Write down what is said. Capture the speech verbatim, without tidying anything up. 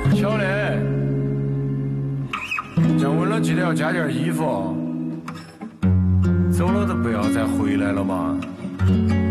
晓得，降温了记得要加件衣服，走了都不要再回来了嘛。